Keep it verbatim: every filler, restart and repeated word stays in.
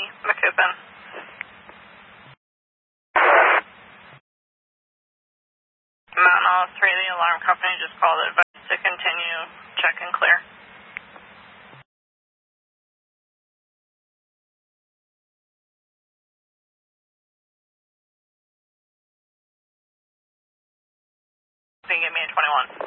McCoupin. Mountain All three, the alarm company just called advice to continue, check and clear. You can give me a twenty-one.